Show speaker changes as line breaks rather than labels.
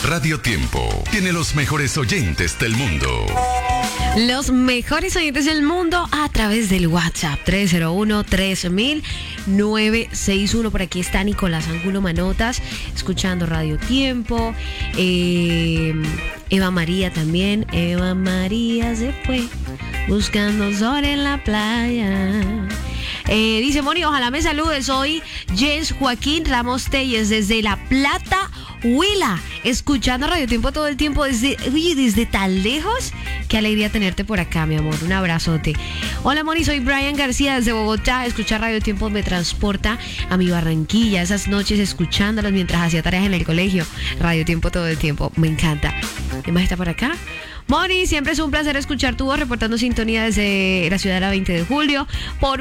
Radio Tiempo tiene los mejores oyentes del mundo.
Los mejores oyentes del mundo a través del WhatsApp 301-3000-961. Por aquí está Nicolás Angulo Manotas, escuchando Radio Tiempo. Eva María también. Eva María se fue buscando sol en la playa. Dice Moni, ojalá me saludes. Soy Jens Joaquín Ramos Telles desde La Plata, Huila, escuchando Radio Tiempo todo el tiempo desde tan lejos. Qué alegría tenerte por acá, mi amor. Un abrazote. Hola, Moni, soy Brian García desde Bogotá. Escuchar Radio Tiempo me transporta a mi Barranquilla. Esas noches escuchándolos mientras hacía tareas en el colegio. Radio Tiempo todo el tiempo. Me encanta. ¿Qué más está por acá? Moni, siempre es un placer escuchar tu voz reportando sintonía desde la ciudad de la 20 de julio. Por